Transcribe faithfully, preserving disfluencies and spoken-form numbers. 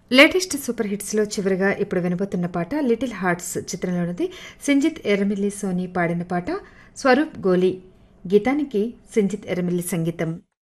Latest super హిట్స్‌లో చివరగా ఇప్పుడు వినబోతున్న పాట 'లిటిల్ హార్ట్స్' చిత్రంలోనిది. సింజిత్ ఎర్రమిల్లి సోని పాడిన పాట. స్వరూప్ గోలి గీతానికి సింజిత్ ఎర్రమిల్లి సంగీతం.